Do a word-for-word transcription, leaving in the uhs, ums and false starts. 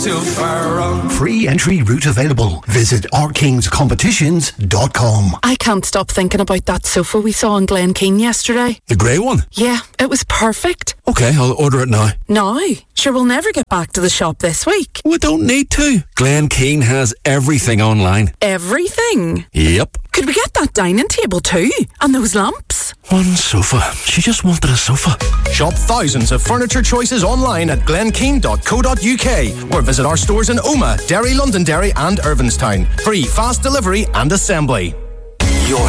too far wrong. Free entry route available. Visit r kings competitions dot com. I can't stop thinking about that sofa we saw in Glen Keane yesterday. The grey one? Yeah, it was perfect. Okay, I'll order it now. Now? Sure, we'll never get back to the shop this week. We don't need to. Glen Keane has everything online. Everything? Yep. Could we get that dining table too? And those lamps? One sofa. She just wanted a sofa. Shop thousands of furniture choices online at glen keane dot co dot u k or visit our stores in Omagh, Derry, Londonderry and Irvinstown. Free fast delivery and assembly.